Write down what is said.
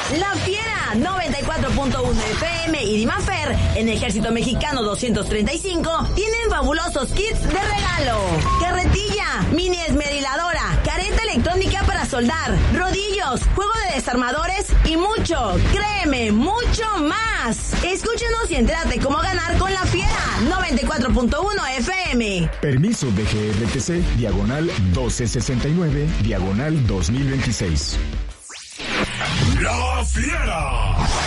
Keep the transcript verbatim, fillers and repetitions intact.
La Fiera noventa y cuatro punto uno F M y Dimafer en Ejército Mexicano doscientos treinta y cinco tienen fabulosos kits de regalo. Carretilla, mini esmeriladora, careta electrónica para soldar, rodillos, juego de desarmadores y mucho, créeme, mucho más. Escúchenos y entérate cómo ganar con La Fiera noventa y cuatro punto uno F M. Permiso de G R T C, diagonal doce sesenta y nueve, diagonal dos mil veintiséis. La Fiera.